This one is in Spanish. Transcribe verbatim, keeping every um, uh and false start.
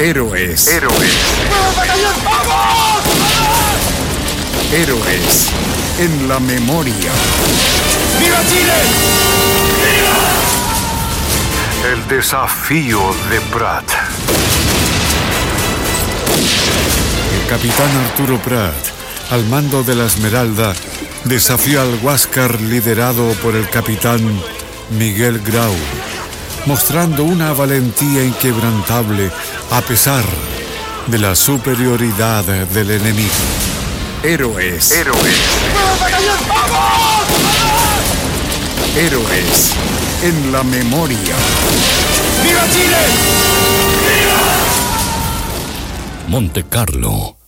Héroes. Héroes. ¡Vamos, batallón! ¡Vamos! Héroes en la memoria. ¡Viva Chile! ¡Viva! El desafío de Prat. El capitán Arturo Prat, al mando de la Esmeralda, desafió al Huáscar liderado por el capitán Miguel Grau, mostrando una valentía inquebrantable a pesar de la superioridad del enemigo. Héroes. Héroes. ¡Vamos, batallón! ¡Vamos! Héroes en la memoria. ¡Viva Chile! ¡Viva! Monte Carlo.